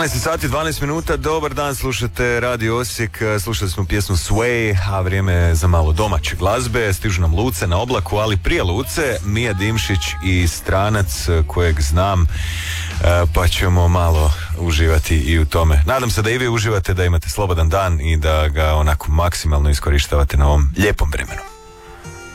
12 sati 12 minuta, dobar dan, slušate Radio Osijek, slušali smo pjesmu Sway, a vrijeme je za malo domaće glazbe. Stižu nam Luce na oblaku, ali prije Luce Mija Dimšić i Stranac kojeg znam, pa ćemo malo uživati i u tome. Nadam se da i vi uživate, da imate slobodan dan i da ga onako maksimalno iskorištavate na ovom lijepom vremenu.